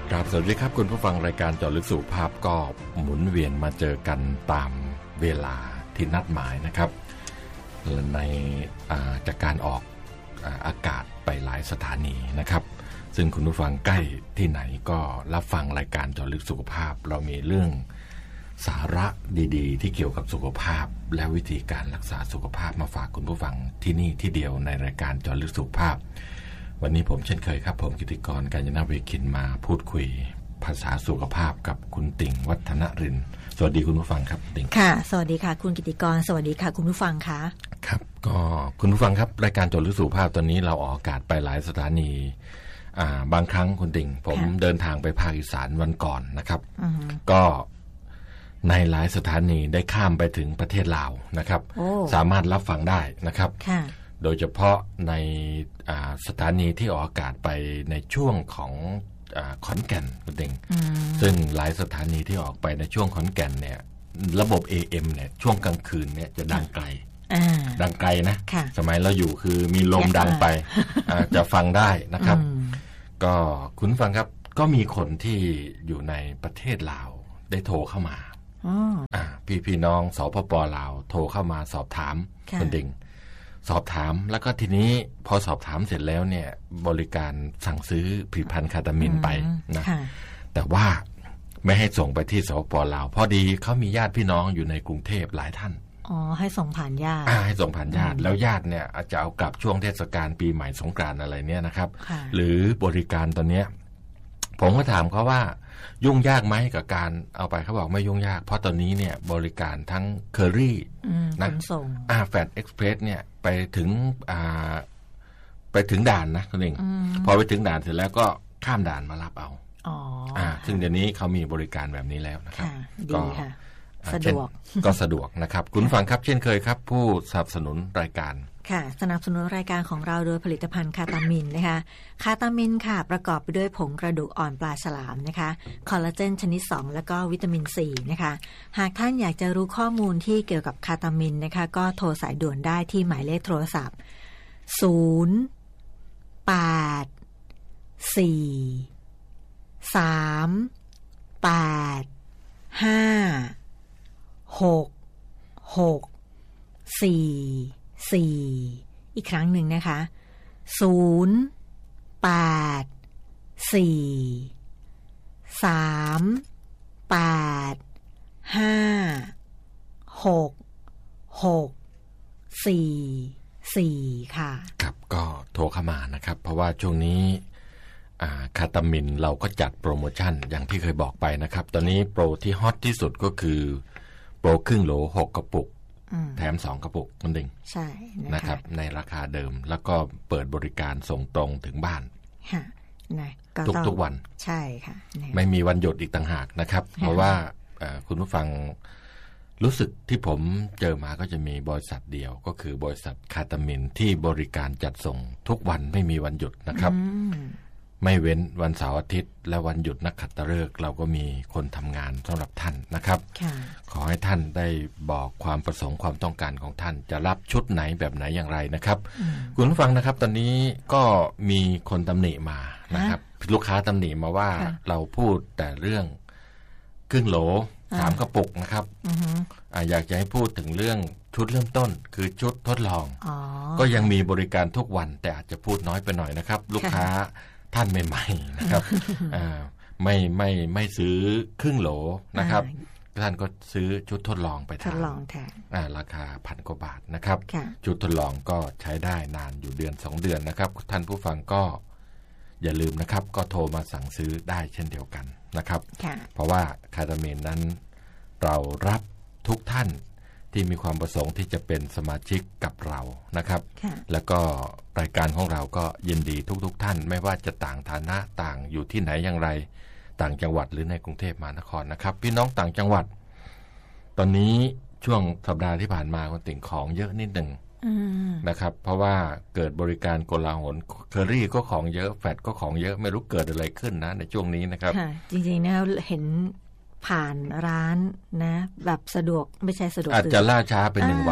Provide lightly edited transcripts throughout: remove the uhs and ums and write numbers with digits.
ครับสวัสดีครับคุณผู้ฟังรายการเจาะลึกสุขภาพก็หมุนเวียนมาเจอกันตามเวลาที่นัดหมายนะครับในจากการออกอากาศไปหลายสถานีนะครับซึ่งคุณผู้ฟังใกล้ที่ไหนก็รับฟังรายการเจาะลึกสุขภาพเรามีเรื่องสาระดีๆที่เกี่ยวกับสุขภาพและวิธีการรักษาสุขภาพมาฝากคุณผู้ฟังที่นี่ที่เดียวในรายการเจาะลึกสุขภาพวันนี้ผมเช่นเคยครับผมกิติกร กาญจนเวคินมาพูดคุยภาษาสุขภาพกับคุณติ่งวัฒนรินทร์สวัสดีคุณผู้ฟังครับติ่งค่ะสวัสดีค่ะคุณกิติกรสวัสดีค่ะคุณผู้ฟังค่ะครับก็คุณผู้ฟังครับรายการเจาะลึกสุขภาพตอนนี้เราออกอากาศไปหลายสถานีบางครั้งคุณติ่งผมเดินทางไปภาคอีสานวันก่อนนะครับก็ในหลายสถานีได้ข้ามไปถึงประเทศลาวนะครับสามารถรับฟังได้นะครับโดยเฉพาะในสถานีที่ออกอากาศไปในช่วงของขอนแก่นคุณติ่งซึ่งหลายสถานีที่ออกไปในช่วงขอนแก่นเนี่ยระบบ AM เนี่ยช่วงกลางคืนเนี่ยจะดังไกลนะสมัยเราอยู่คือมีลมดังไปจะฟังได้นะครับก็คุณฟังครับก็มีคนที่อยู่ในประเทศลาวได้โทรเข้ามาพี่น้องสปป.ลาวโทรเข้ามาสอบถามคุณติ่งสอบถามแล้วก็ทีนี้พอสอบถามเสร็จแล้วเนี่ยบริการสั่งซื้อผลิตภัณฑ์คาตามินไปนะแต่ว่าไม่ให้ส่งไปที่สปป.ลาวพอดีเขามีญาติพี่น้องอยู่ในกรุงเทพหลายท่านให้ส่งผ่านญาติให้ส่งผ่านญาติแล้วญาติเนี่ยอาจจะเอากลับช่วงเทศกาลปีใหม่สงกรานต์อะไรเนี่ยนะครับหรือบริการตอนเนี้ยผมก็ถามเขาว่ายุ่งยากไหมกับการเอาไปเขาบอกไม่ยุ่งยากเพราะตอนนี้เนี่ยบริการทั้งเคอรี่นะแฟดเอ็กซ์เพรสเนี่ยไปถึงด่านนะคุณเองพอไปถึงด่านเสร็จแล้วก็ข้ามด่านมารับเอาซึ่งเดี๋ยวนี้เขามีบริการแบบนี้แล้วนะครับก็สะดวกก็สะดวกนะครับคุณฟังครับเช่นเคยครับผู้สนับสนุนรายการค่ะสนับสนุนรายการของเราโดยผลิตภัณฑ์คาตามินนะคะคาตามินค่ะประกอบไปด้วยผงกระดูกอ่อนปลาฉลามนะคะคอลลาเจนชนิด2แล้วก็วิตามินซีนะคะหากท่านอยากจะรู้ข้อมูลที่เกี่ยวกับคาตามินนะคะก็โทรสายด่วนได้ที่หมายเลขโทรศัพท์084385664อีกครั้งหนึ่งนะคะ084385664ค่ะครับก็โทรเข้ามานะครับเพราะว่าช่วงนี้คาตามินเราก็จัดโปรโมชั่นอย่างที่เคยบอกไปนะครับตอนนี้โปรที่ฮอตที่สุดก็คือโปรครึ่งโหล6กระปุกแถม2กระปุกนั่นเองใช่นะครับในราคาเดิมแล้วก็เปิดบริการส่งตรงถึงบ้านทุกวันใช่ค่ะไม่มีวันหยุดอีกต่างหากนะครับเพราะว่าคุณผู้ฟังรู้สึกที่ผมเจอมาก็จะมีบริษัทเดียวก็คือบริษัทคาตามินที่บริการจัดส่งทุกวันไม่มีวันหยุดนะครับไม่เว้นวันเสาร์อาทิตย์และวันหยุดนักขัตฤกษ์เราก็มีคนทำงานสำหรับท่านนะครับขอให้ท่านได้บอกความประสงค์ความต้องการของท่านจะรับชุดไหนแบบไหนอย่างไรนะครับคุณผู้ฟังนะครับตอนนี้ก็มีคนตำหนิมานะครับลูกค้าตำหนิมาว่าเราพูดแต่เรื่องครึ่งโหล3กระปุกนะครับอยากจะให้พูดถึงเรื่องชุดเริ่มต้นคือชุดทดลองก็ยังมีบริการทุกวันแต่อาจจะพูดน้อยไปหน่อยนะครับลูกค้าท่านใหม่ๆนะครับไม่ซื้อครึ่งโหลนะครับท่านก็ซื้อชุดทดลองไปทดลองแทนราคา1,000 กว่าบาทนะครับชุดทดลองก็ใช้ได้นานอยู่เดือน2เดือนนะครับท่านผู้ฟังก็อย่าลืมนะครับก็โทรมาสั่งซื้อได้เช่นเดียวกันนะครับเพราะว่าคาตามินนั้นเรารับทุกท่านที่มีความประสงค์ที่จะเป็นสมาชิกกับเรานะครับแล้วก็รายการของเราก็ยินดีทุกท่านไม่ว่าจะต่างฐานะต่างอยู่ที่ไหนอย่างไรต่างจังหวัดหรือในกรุงเทพมหานครนะครับพี่น้องต่างจังหวัดตอนนี้ช่วงสัปดาห์ที่ผ่านมาคนติ่งของเยอะนิดหนึ่งนะครับเพราะว่าเกิดบริการโกลาหลเคอรี่ก็ของเยอะแฟดก็ของเยอะไม่รู้เกิดอะไรขึ้นนะในช่วงนี้นะครับจริงๆนะเห็นผ่านร้านนะแบบสะดวกไม่ใช่สะดวกอาจจะล่าช้าเป็น1 วัน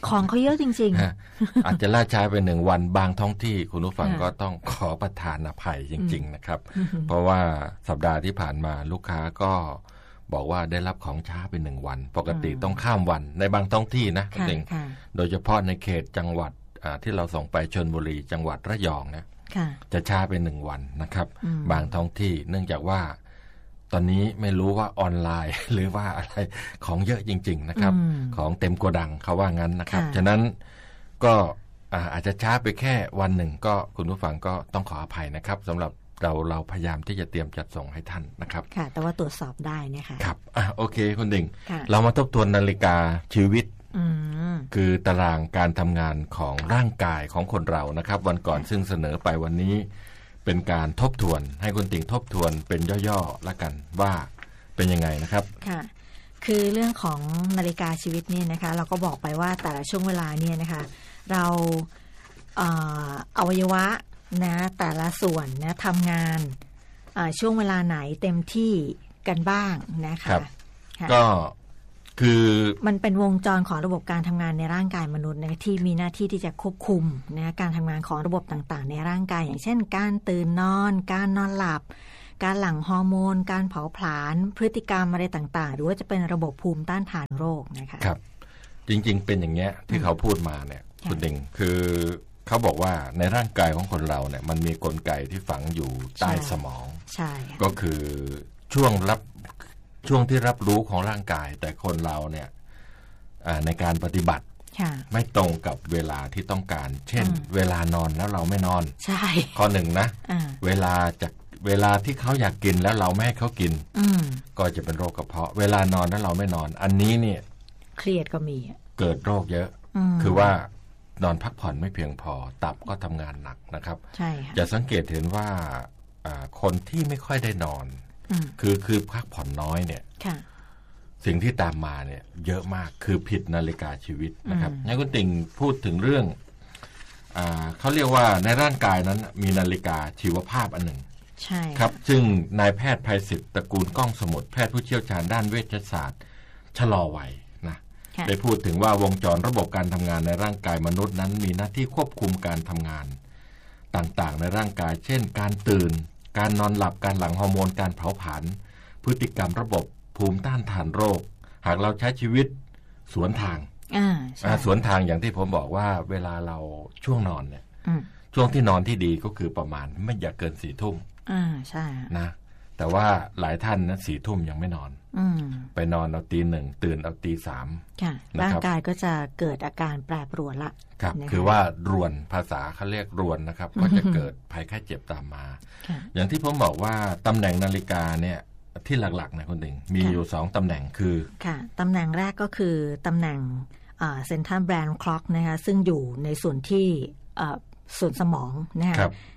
ของเขาเยอะจริงๆ อาจจะล่าช้าไป1 วันบางท้องที่คุณผู้ฟังก็ต้องขอประทานอภัยจริงๆนะครับเพราะว่าสัปดาห์ที่ผ่านมาลูกค้าก็บอกว่าได้รับของช้าไป1 วันปกติต้องข้ามวันในบางท้องที่นะจริงโดยเฉพาะในเขตจังหวัดที่เราส่งไปชลบุรีจังหวัดระยองนะจะช้าไป1 วันนะครับบางท้องที่เนื่องจากว่าตอนนี้ไม่รู้ว่าออนไลน์หรือว่าอะไรของเยอะจริงๆนะครับของเต็มโกดังเขาว่างั้นนะครับฉะนั้นก็อาจจะช้าไปแค่วันหนึ่งก็คุณผู้ฟังก็ต้องขออภัยนะครับสำหรับเราพยายามที่จะเตรียมจัดส่งให้ท่านนะครับค่ะแต่ว่าตรวจสอบได้นะคะครับโอเคคุณดิ่งเรามาทบทวนนาฬิกาชีวิตคือตารางการทำงานของร่างกายของคนเรานะครับวันก่อนซึ่งเสนอไปวันนี้เป็นการทบทวนให้คุณติ่งทบทวนเป็นย่อๆละกันว่าเป็นยังไงนะครับค่ะคือเรื่องของนาฬิกาชีวิตนี่นะคะเราก็บอกไปว่าแต่ละช่วงเวลาเนี่ยนะคะเราอวัยวะนะแต่ละส่วนนะทำงานช่วงเวลาไหนเต็มที่กันบ้างนะคะก็คือมันเป็นวงจรของระบบการทำงานในร่างกายมนุษย์นะที่มีหน้าที่ที่จะควบคุมนะการทำงานของระบบต่างๆในร่างกายอย่างเช่นการตื่นนอนการนอนหลับการหลั่งฮอร์โมนการเผาผลาญพฤติกรรมอะไรต่างๆหรือว่าจะเป็นระบบภูมิต้านทานโรคนะคะครับจริงๆเป็นอย่างเงี้ยที่เขาพูดมาเนี่ยคุณดิ่งคือเขาบอกว่าในร่างกายของคนเราเนี่ยมันมีกลไกที่ฝังอยู่ใต้สมองใช่ก็คือช่วงที่รับรู้ของร่างกายแต่คนเราเนี่ยในการปฏิบัติไม่ตรงกับเวลาที่ต้องการเช่นเวลานอนแล้วเราไม่นอนใช่ข้อ1นะเวลาที่เขาอยากกินแล้วเราไม่ให้เขากินก็จะเป็นโรคกระเพาะเวลานอนแล้วเราไม่นอนอันนี้เนี่ยเครียดก็มีเกิดโรคเยอะคือว่านอนพักผ่อนไม่เพียงพอตับก็ทำงานหนักนะครับใช่จะสังเกตเห็นว่าคนที่ไม่ค่อยได้นอนคือพักผ่อนน้อยเนี่ยสิ่งที่ตามมาเนี่ยเยอะมากคือผิดนาฬิกาชีวิตนะครับงั้นคุณติ่งพูดถึงเรื่องเขาเรียกว่าในร่างกายนั้นมีนาฬิกาชีวภาพอันหนึ่งใช่ครับซึ่งนายแพทย์ไพศิษฐ์ตระกูลก้องสมุทรแพทย์ผู้เชี่ยวชาญด้านเวชศาสตร์ชะลอวัยนะได้พูดถึงว่าวงจรระบบการทำงานในร่างกายมนุษย์นั้นมีหน้าที่ควบคุมการทำงานต่างๆในร่างกายเช่นการตื่นการนอนหลับการหลั่งฮอร์โมนการเผาผลาญพฤติกรรมระบบภูมิต้านทานโรคหากเราใช้ชีวิตสวนทางสวนทางอย่างที่ผมบอกว่าเวลาเราช่วงนอนเนี่ยช่วงที่นอนที่ดีก็คือประมาณไม่อยากเกิน4 ทุ่มใช่นะแต่ว่าหลายท่านนะ4 ทุ่มยังไม่นอนไปนอนเอาตี 1ตื่นเอาตี 3 ค่ะร่างกายก็จะเกิดอาการแปรปรวนละครับคือว่ารวนภาษาเขาเรียกรวนนะครับก็จะเกิดภัยไข้เจ็บตามมาอย่างที่ผมบอกว่าตำแหน่งนาฬิกาเนี่ยที่หลักๆนะคุณดิ่งมีอยู่2ตำแหน่งคือค่ะตำแหน่งแรกก็คือตำแหน่งเซ็นทรัลแบรนด์คล็อกนะคะซึ่งอยู่ในส่วนที่ส่วนสมองนะคะ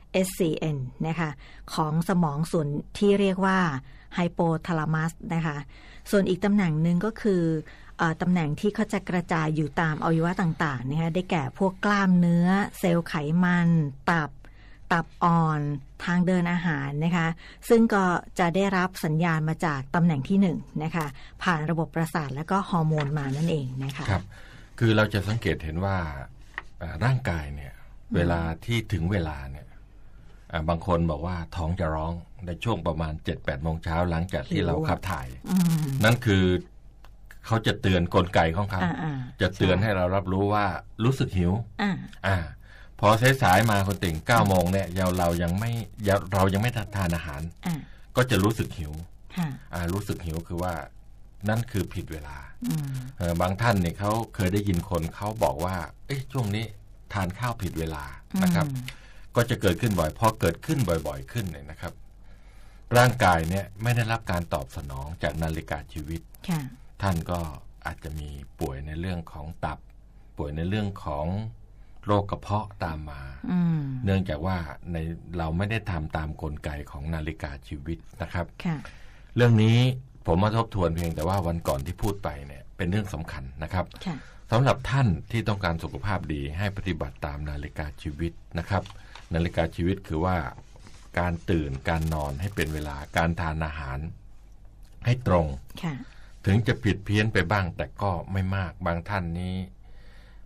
SCN นะคะของสมองส่วนที่เรียกว่าไฮโปทาลามัสนะคะส่วนอีกตำแหน่งหนึ่งก็คือตำแหน่งที่เขาจะกระจายอยู่ตามอวัยวะต่างๆนะคะได้แก่พวกกล้ามเนื้อเซลล์ไขมันตับอ่อนทางเดินอาหารนะคะซึ่งก็จะได้รับสัญญาณมาจากตำแหน่งที่1นะคะผ่านระบบประสาทและก็ฮอร์โมนมานั่นเองนะคะครับคือเราจะสังเกตเห็นว่าร่างกายเนี่ยเวลาที่ถึงเวลาเนี่ยบางคนบอกว่าท้องจะร้องในช่วงประมาณ 7-8 โมงเช้าหลังจากที่เราขับถ่ายนั่นคือเขาจะเตือนกลไกของเขาจะเตือนให้เรารับรู้ว่ารู้สึกหิวพอสายๆมาคนติ่ง9 โมงเนี่ยเรายังไม่ทานอาหารก็จะรู้สึกหิวรู้สึกหิวคือว่านั่นคือผิดเวลาบางท่านเนี่ยเขาเคยได้ยินคนเขาบอกว่าช่วงนี้ทานข้าวผิดเวลานะครับก็จะเกิดขึ้นบ่อยพอเกิดขึ้นบ่อยๆขึ้นเนี่ยนะครับร่างกายเนี่ยไม่ได้รับการตอบสนองจากนาฬิกาชีวิตท่านก็อาจจะมีป่วยในเรื่องของตับป่วยในเรื่องของโรคกระเพาะตามมาเนื่องจากว่าเราไม่ได้ทำตามกลไกของนาฬิกาชีวิตนะครับเรื่องนี้ผมมาทบทวนเพียงแต่ว่าวันก่อนที่พูดไปเนี่ยเป็นเรื่องสำคัญนะครับสำหรับท่านที่ต้องการสุขภาพดีให้ปฏิบัติตามนาฬิกาชีวิตนะครับนาฬิกาชีวิตคือว่าการตื่นการนอนให้เป็นเวลาการทานอาหารให้ตรงถึงจะผิดเพี้ยนไปบ้างแต่ก็ไม่มากบางท่านนี้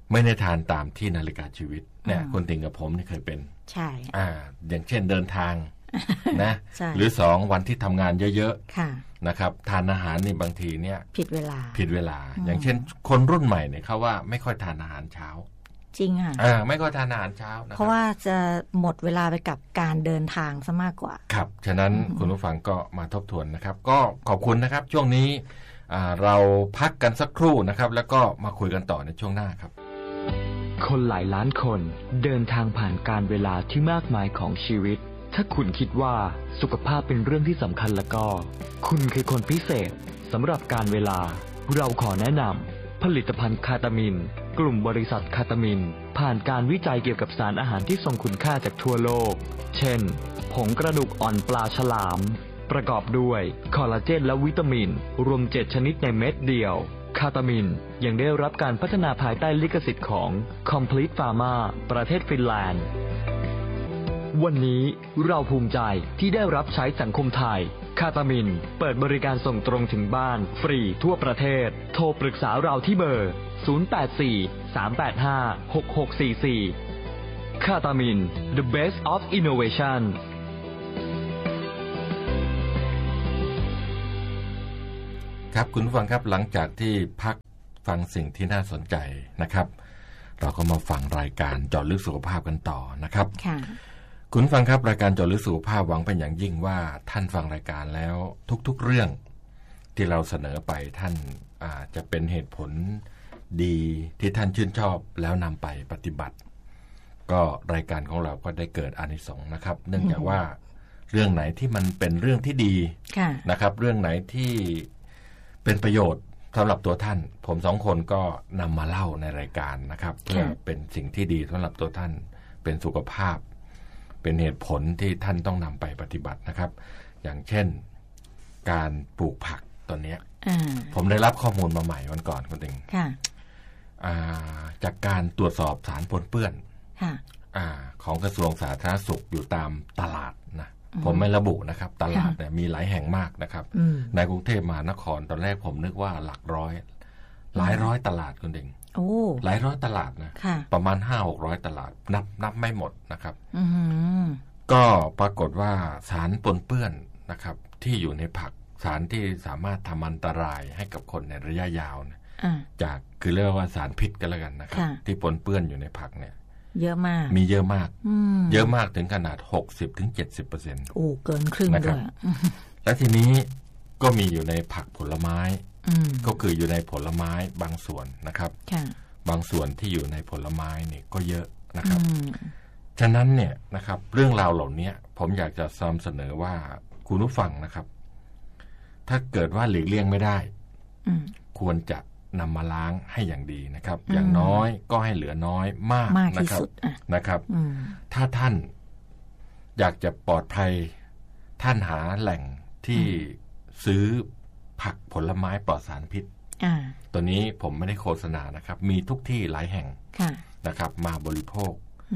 ไม่ได้ทานตามที่นาฬิกาชีวิตเนี่ยคนติ่งกับผมนี่เคยเป็นใช่อย่างเช่นเดินทางนะหรือ2วันที่ทำงานเยอะๆนะครับทานอาหารนี่บางทีเนี่ยผิดเวลาอย่างเช่นคนรุ่นใหม่เนี่ยเขาว่าไม่ค่อยทานอาหารเช้าจริงค่ะไม่ค่อยทานอาหารเช้าเพราะว่าจะหมดเวลาไปกับการเดินทางซะมากกว่าครับฉะนั้นคุณผู้ฟังก็มาทบทวนนะครับก็ขอบคุณนะครับช่วงนี้เราพักกันสักครู่นะครับแล้วก็มาคุยกันต่อในช่วงหน้าครับคนหลายล้านคนเดินทางผ่านการเวลาที่มากมายของชีวิตถ้าคุณคิดว่าสุขภาพเป็นเรื่องที่สำคัญแล้วก็คุณคือคนพิเศษสำหรับการเวลาเราขอแนะนำผลิตภัณฑ์คาตามินกลุ่มบริษัทคาตามินผ่านการวิจัยเกี่ยวกับสารอาหารที่ทรงคุณค่าจากทั่วโลกเช่นผงกระดูกอ่อนปลาฉลามประกอบด้วยคอลลาเจนและวิตามินรวม7ชนิดในเม็ดเดียวคาตามินยังได้รับการพัฒนาภายใต้ลิขสิทธิ์ของ Complete Pharma ประเทศฟินแลนด์วันนี้เราภูมิใจที่ได้รับใช้สังคมไทยคาตามินเปิดบริการส่งตรงถึงบ้านฟรีทั่วประเทศโทรปรึกษาเราที่เบอร์ 084-385-6644 คาตามิน The Best of Innovation ครับคุณผู้ฟังครับหลังจากที่พักฟังสิ่งที่น่าสนใจนะครับเราก็มาฟังรายการเจาะลึกสุขภาพกันต่อนะครับคุณฟังครับรายการเจาะลึกสุขภาพหวังเป็นอย่างยิ่งว่าท่านฟังรายการแล้วทุกๆเรื่องที่เราเสนอไปท่านจะเป็นเหตุผลดีที่ท่านชื่นชอบแล้วนำไปปฏิบัติก็รายการของเราก็ได้เกิดอานิสงส์นะครับเนื่องจากว่าเรื่องไหนที่มันเป็นเรื่องที่ดีนะครับเรื่องไหนที่เป็นประโยชน์สำหรับตัวท่านผม2คนก็นำมาเล่าในรายการนะครับเพื่อเป็นสิ่งที่ดีสำหรับตัวท่านเป็นสุขภาพเป็นเหตุผลที่ท่านต้องนำไปปฏิบัตินะครับอย่างเช่นการปลูกผักตอนนี้ผมได้รับข้อมูลมาใหม่วันก่อนคุณติงจากการตรวจสอบสารปนเปื้อนของกระทรวงสาธารณสุขอยู่ตามตลาดนะผมไม่ระบุนะครับตลาดเนี่ยมีหลายแห่งมากนะครับในกรุงเทพมหานครตอนแรกผมนึกว่าหลักร้อยหลายร้อยตลาดคุณติงหลายร้อยตลาดนะประมาณ 500-600 ตลาดนับไม่หมดนะครับก็ปรากฏว่าสารปนเปื้อนนะครับที่อยู่ในผักสารที่สามารถทำอันตรายให้กับคนในระยะยาวนะจากคือเรียกว่าสารพิษกันแล้วกันนะครับที่ปนเปื้อนอยู่ในผักเนี่ยเยอะมากมีเยอะมากเยอะมากถึงขนาด 60-70% โอ้เกินครึ่งด้วยและทีนี้ก็มีอยู่ในผักผลไม้ก็คืออยู่ในผลไม้บางส่วนนะครับบางส่วนที่อยู่ในผลไม้นี่ก็เยอะนะครับฉะนั้นเนี่ยนะครับเรื่องราวเหล่านี้ผมอยากจะนำเสนอว่าคุณผู้ฟังนะครับถ้าเกิดว่าหลีกเลี่ยงไม่ได้ควรจะนำมาล้างให้อย่างดีนะครับอย่างน้อยก็ให้เหลือน้อยมากนะครับถ้าท่านอยากจะปลอดภัยท่านหาแหล่งที่ซื้อผักผลไม้ปลอดสารพิษตัวนี้ผมไม่ได้โฆษณานะครับมีทุกที่หลายแห่งนะครับมาบริโภค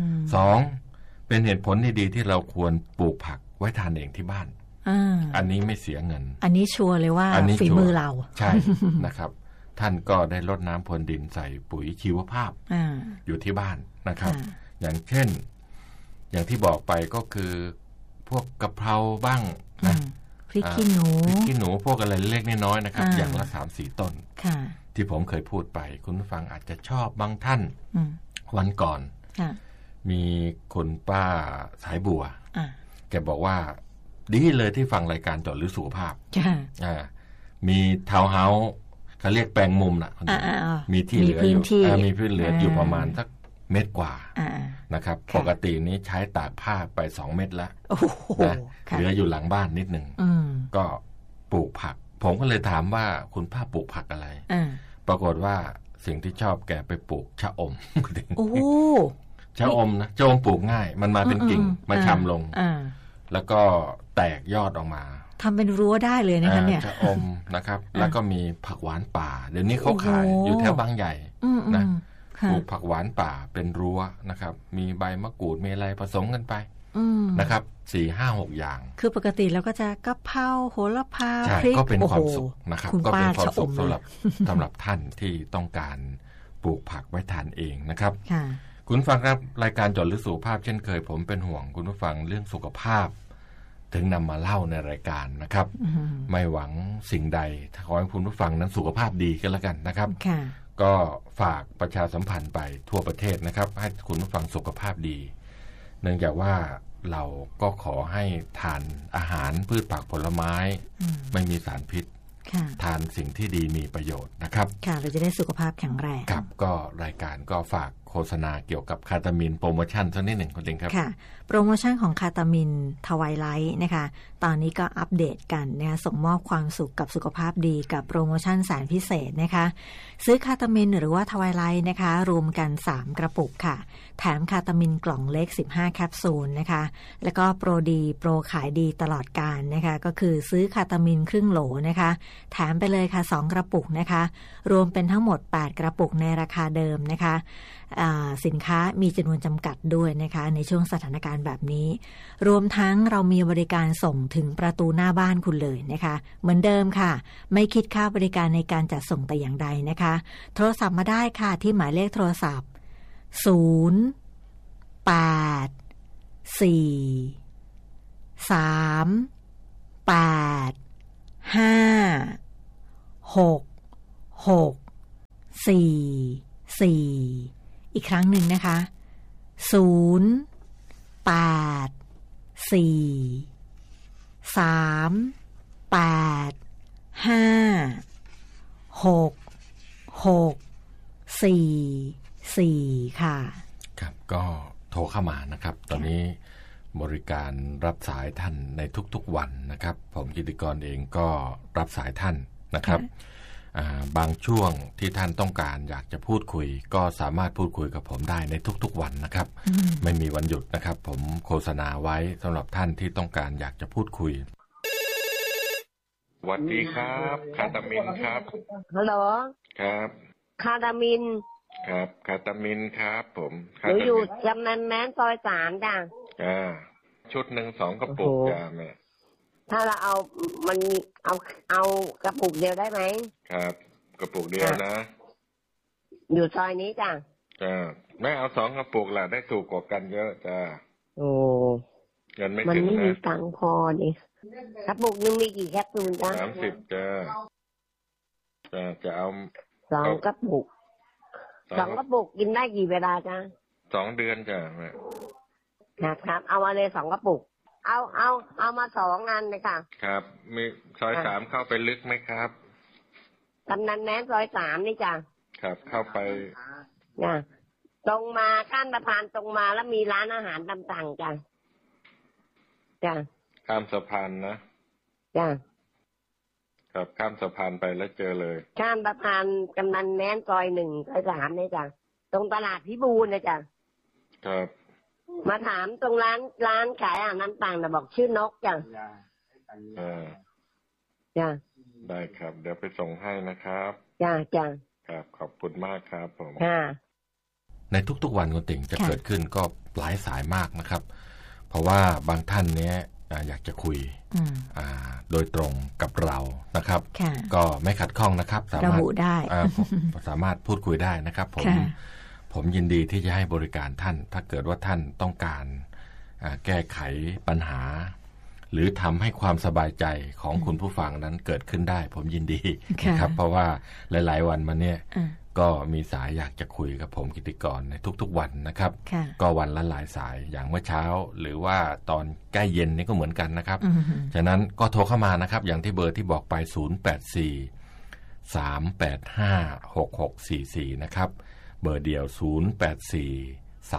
2เป็นเหตุผลดีๆที่เราควรปลูกผักไว้ทานเองที่บ้านอันนี้ไม่เสียเงินอันนี้ชัวร์เลยว่าฝีมือเราใช่นะครับท่านก็ได้รดน้ำพรวนดินใส่ปุ๋ยชีวภาพอยู่ที่บ้านนะครับอย่างเช่นอย่างที่บอกไปก็คือพวกกะเพราบ้างนะพริกขี้หนูพวกอะไรเล็กน้อยนะครับอย่างละ 3-4 ต้นที่ผมเคยพูดไปคุณผู้ฟังอาจจะชอบบางท่านวันก่อนมีคุณป้าสายบัวแกบอกว่าดีเลยที่ฟังรายการเจาะลึกสุขภาพมีทาวน์เฮาส์เขาเรียกแปลงมุมนะมีที่เหลืออยู่มีพื้นเหลืออยู่ประมาณสักเม็ดกว่านะครับปกตินี้ใช้ตากผ้าไป2 เม็ดแล้วนะเหลืออยู่หลังบ้านนิดนึงก็ปลูกผักผมก็เลยถามว่าคุณป้าปลูกผักอะไรปรากฏว่าสิ่งที่ชอบแกไปปลูกชะอมชะอมนะชะอมปลูกง่ายมันมาเป็นกิ่งมาชำลงแล้วก็แตกยอดออกมาทำเป็นรั้วได้เลยนะคะเนี่ยชะอมนะครับแล้วก็มีผักหวานป่าเดี๋ยวนี้เขาขายอยู่แถวบางใหญ่นะปลูกผักหวานป่าเป็นรั้วนะครับมีใบมะกรูดมีอะไรผสมกันไปนะครับ 4-5-6 อย่างคือปกติเราก็จะกะเพราโหระพาพริกก็เป็นความสุขนะครับก็เป็นความสุขสำหรับท่านที่ต้องการปลูกผักไว้ทานเองนะครับค่ะคุณฟังครับรายการเจาะลึกสุขภาพเช่นเคยผมเป็นห่วงคุณผู้ฟังเรื่องสุขภาพถึงนำมาเล่าในรายการนะครับไม่หวังสิ่งใดขอให้คุณผู้ฟังนั้นสุขภาพดีกันแล้วกันนะครับก็ฝากประชาสัมพันธ์ไปทั่วประเทศนะครับให้คุณผู้ฟังสุขภาพดีเนื่องจากว่าเราก็ขอให้ทานอาหารพืชผักผลไม้ไม่มีสารพิษทานสิ่งที่ดีมีประโยชน์นะครับค่ะเราจะได้สุขภาพแข็งแรงครับก็รายการก็ฝากโฆษณาเกี่ยวกับคาตามินโปรโมชั่นสักนิดหนึ่งคุณติงครับค่ะโปรโมชั่นของคาตามินทวายไลท์นะคะตอนนี้ก็อัปเดตกันนะคะส่งมอบความสุขกับสุขภาพดีกับโปรโมชั่นแสนพิเศษนะคะซื้อคาตามินหรือว่าทวายไลท์นะคะรวมกัน3กระปุกค่ะแถมคาตามินกล่องเล็ก15แคปซูลนะคะแล้วก็โปรดีโปรขายดีตลอดกาลนะคะก็คือซื้อคาตามินครึ่งโหลนะคะแถมไปเลยค่ะ2กระปุกนะคะรวมเป็นทั้งหมด8กระปุกในราคาเดิมนะคะสินค้ามีจำนวนจำกัดด้วยนะคะในช่วงสถานการณ์แบบนี้รวมทั้งเรามีบริการส่งถึงประตูหน้าบ้านคุณเลยนะคะเหมือนเดิมค่ะไม่คิดค่าบริการในการจัดส่งแต่อย่างใดนะคะโทรศัพท์มาได้ค่ะที่หมายเลขโทรศัพท์0 8 4 3 8 5 6 6 4 4อีกครั้งหนึ่งนะคะ0 8 4 3 8 5 6 6 4 4ค่ะครับก็โทรเข้ามานะครับตอนนี้บริการรับสายท่านในทุกๆวันนะครับผมกิติกรเองก็รับสายท่านนะครับบางช่วงที่ท่านต้องการอยากจะพูดคุยก็สามารถพูดคุยกับผมได้ในทุกๆวันนะครับไม่มีวันหยุดนะครับผมโฆษณาไว้สำหรับท่านที่ต้องการอยากจะพูดคุยสวัสดีครับคาตามินครับฮัลโหลครับคาตามินครับคาตามินครับผมหนูอยู่จำนันแม้นซอย3จ้ะชุดหนึ่ง2กระปุกจ้ะแม่ถ้าเราเอามันเอากระปุกเดียวได้ไหมครับกระปุกเดียวนะอยู่ซอยนี้จ้ะแม่เอา2กระปุกล่ะได้ถูกกว่ากันเยอะจ้ะโอ้เงินไม่ถึงนะมันไม่มีตังค์พอดิกระปุกนึงมีกี่แคปซูลจ้ะ 30จ้ะจะเอา 2กระปุก2กระปุกกินได้กี่เวลาจ้ะ 2เดือนจ้ะแม่ครับเอามาเลย2กระปุกเอามา2อันเลยค่ะครับมีซอย3เข้าไปลึกไหมครับกำนันแม้นซอย3นี่จ้ะครับเข้าไปตรงมาข้ามสะพานตรงมาแล้วมีร้านอาหารต่างๆจ้ะข้ามสะพานนะครับข้ามสะพานไปแล้วเจอเลยข้ามสะพานกำนันแม้นซอย1ซอย3นี่จ้ะตรงตลาดพิบูลนะจ้ะครับมาถามตรงร้านขายอาหารต่างๆนะบอกชื่อนกจ้ะได้ครับเดี๋ยวไปส่งให้นะครับจ้ะครับขอบคุณมากครับผมในทุกๆวันคุณติ๋งจะเกิดขึ้นก็หลายสายมากนะครับเพราะว่าบางท่านเนี้ยอยากจะคุยโดยตรงกับเรานะครับก็ไม่ขัดข้องนะครับสามารถสามารถพูดคุยได้นะครับผมยินดีที่จะให้บริการท่านถ้าเกิดว่าท่านต้องการแก้ไขปัญหาหรือทำให้ความสบายใจของคุณผู้ฟังนั้นเกิดขึ้นได้ผมยินดีนะครับเพราะว่าหลายๆวันมาเนี่ยก็มีสายอยากจะคุยกับผมกิติกรในทุกๆวันนะครับก็วันละหลายสายอย่างเมื่อเช้าหรือว่าตอนใกล้เย็นนี่ก็เหมือนกันนะครับฉะนั้นก็โทรเข้ามานะครับอย่างที่เบอร์ที่บอกไป084 385 6644นะครับเบอร์เดียว084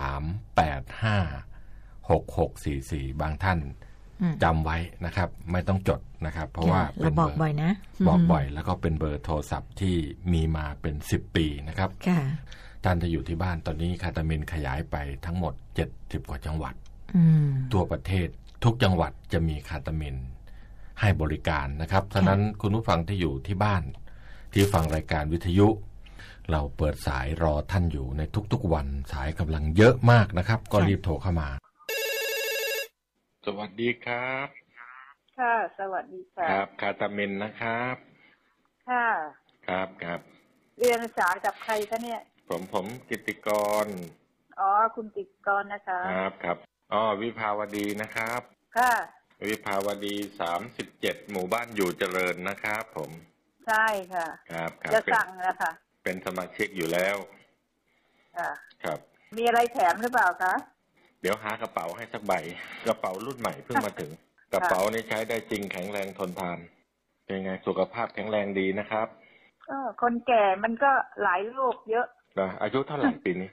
385 6644บางท่านจำไว้นะครับไม่ต้องจดนะครับเพราะว่าเราบอกบ่อยนะบอกบ่อยแล้วก็เป็นเบอร์โทรศัพท์ที่มีมาเป็น10ปีนะครับท่านจะอยู่ที่บ้านตอนนี้คาตามินขยายไปทั้งหมด70กว่าจังหวัดทั่วประเทศทุกจังหวัดจะมีคาตามินให้บริการนะครับฉะนั้นคุณผู้ฟังที่อยู่ที่บ้านที่ฟังรายการวิทยุเราเปิดสายรอท่านอยู่ในทุกๆวันสายกำลังเยอะมากนะครับก็รีบโทรเข้ามาสวัสดีครับค่ะสวัสดีค่ะครับคาตามินนะครับค่ะครับเรียนสายกับใครคะเนี่ยผมกิตติกรอ๋อคุณกิตติกรนะคะครับวิภาวดีนะครับค่ะวิภาวดี37หมู่บ้านอยู่เจริญนะครับผมใช่ค่ะครับจะสั่งนะคะเป็นสมาชิกอยู่แล้วค่ะครับมีอะไรแถมหรือเปล่าคะเดี๋ยวหากระเป๋าให้สักใบกระเป๋ารุ่นใหม่เพิ่งมาถึง กระเป๋านี้ใช้ได้จริงแข็งแรงทนทานเป็นไงสุขภาพแข็งแรงดีนะครับคนแก่มันก็หลายโรคเยอะอายุเท่าไหร่ปีนี้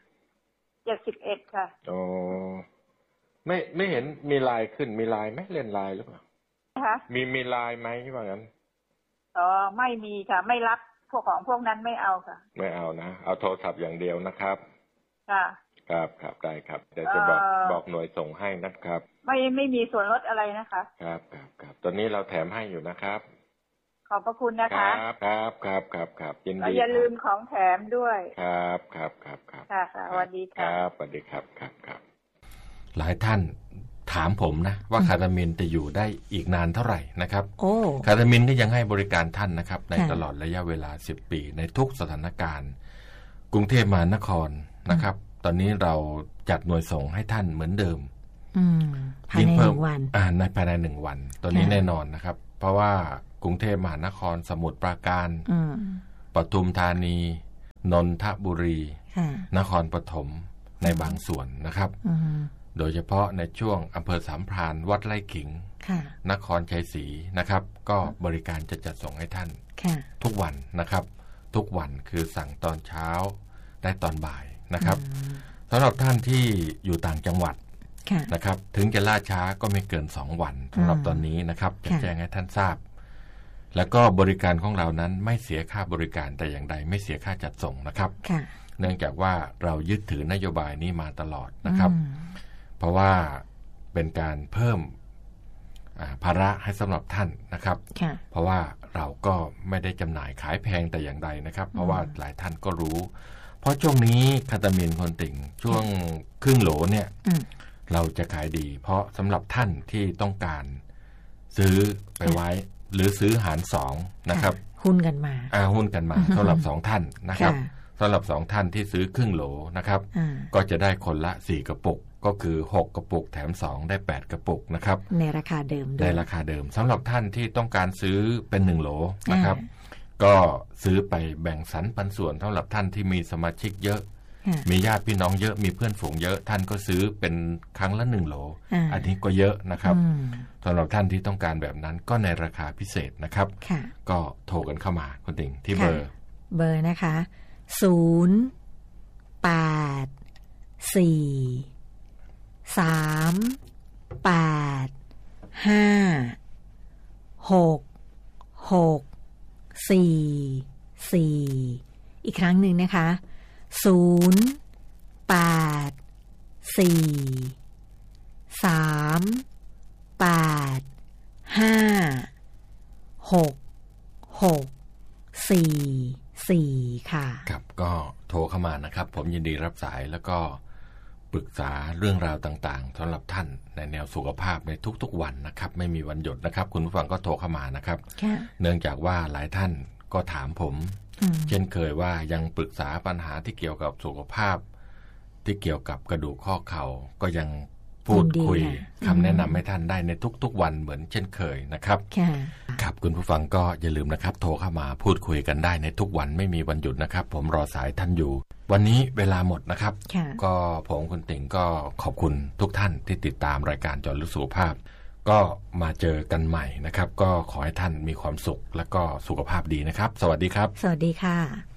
71ค่ะโอ้ไม่เห็นมีลายขึ้นมีลายไหมเล่นลายหรือเปล่าคะมีลายไหมว่างั้นไม่มีค่ะไม่รับพวกของพวกนั้นไม่เอาค่ะไม่เอานะเอาโทรศัพท์อย่างเดียวนะครับค่ะครับได้ครับเดี๋ยวจะบอกหน่วยส่งให้นะครับไม่มีส่วนลดอะไรนะคะครับตอนนี้เราแถมให้อยู่นะครับขอบพระคุณนะคะครับยินดีอย่าลืมของแถมด้วยครับค่ะสวัสดีค่ะครับสวัสดีครับหลายท่านถามผมนะว่าคาตามินจะอยู่ได้อีกนานเท่าไหร่นะครับคาตามินก็ยังให้บริการท่านนะครับในตลอดระยะเวลา10ปีในทุกสถานการณ์กรุงเทพมหานครนะครับตอนนี้เราจัดหน่วยส่งให้ท่านเหมือนเดิมภายใน1 วันในภายใน1 วันตัวนี้แน่นอนนะครับเพราะว่ากรุงเทพมหานครสมุทรปราการปทุมธานีนนทบุรีนครปฐมในบางส่วนนะครับโดยเฉพาะในช่วงอำเภอสามพรานวัดไร่ขิงนครชัยศรีนะครับก็บริการจะจัดส่งให้ท่านทุกวันนะครับทุกวันคือสั่งตอนเช้าได้ตอนบ่ายนะครับสำหรับท่านที่อยู่ต่างจังหวัดนะครับถึงจะล่าช้าก็ไม่เกิน2 วันสำหรับตอนนี้นะครับจะแจ้งให้ท่านทราบแล้วก็บริการของเรานั้นไม่เสียค่าบริการแต่อย่างใดไม่เสียค่าจัดส่งนะครับเนื่องจากว่าเรายึดถือนโยบายนี้มาตลอดนะครับเพราะว่าเป็นการเพิ่มภาระให้สำหรับท่านนะครับเพราะว่าเราก็ไม่ได้จำหน่ายขายแพงแต่อย่างใดนะครับเพราะว่าหลายท่านก็รู้เพราะช่วงนี้คาตามินคนติ่งช่วงครึ่งโหลเนี่ยเราจะขายดีเพราะสำหรับท่านที่ต้องการซื้อไปไว้หรือซื้อหาร2นะครับหุ้นกันมาหุ้นกันมาสำหรับ2ท่านนะครับสำหรับ2ท่านที่ซื้อครึ่งโหลนะครับก็จะได้คนละ4กระปุกก็คือ6กระปุกแถม2ได้8กระปุกนะครับในราคาเดิมในราคาเดิมสำหรับท่านที่ต้องการซื้อเป็น1โหลนะครับก็ซื้อไปแบ่งสรรปันส่วนสำหรับท่านที่มีสมาชิกเยอะมีญาติพี่น้องเยอะมีเพื่อนฝูงเยอะท่านก็ซื้อเป็นครั้งละ1โหลอันนี้ก็เยอะนะครับสำหรับท่านที่ต้องการแบบนั้นก็ในราคาพิเศษนะครับก็โทรกันเข้ามาคุณติ่งที่เบอร์นะคะ084385664อีกครั้งหนึ่งนะคะ084385664ค่ะครับก็โทรเข้ามานะครับผมยินดีรับสายแล้วก็ปรึกษาเรื่องราวต่างๆสำหรับท่านในแนวสุขภาพในทุกๆวันนะครับไม่มีวันหยุดนะครับคุณผู้ฟังก็โทรเข้ามานะครับเนื่องจากว่าหลายท่านก็ถามผมเช่นเคยว่ายังปรึกษาปัญหาที่เกี่ยวกับสุขภาพที่เกี่ยวกับกระดูกข้อเข่าก็ยังพูดคุยคำแนะนำให้ท่านได้ในทุกๆวันเหมือนเช่นเคยนะครับครับคุณผู้ฟังก็อย่าลืมนะครับโทรเข้ามาพูดคุยกันได้ในทุกวันไม่มีวันหยุดนะครับผมรอสายท่านอยู่วันนี้เวลาหมดนะครับก็ผมคุณติ่งก็ขอบคุณทุกท่านที่ติดตามรายการเจาะลึกสุขภาพก็มาเจอกันใหม่นะครับก็ขอให้ท่านมีความสุขและก็สุขภาพดีนะครับสวัสดีครับสวัสดีค่ะ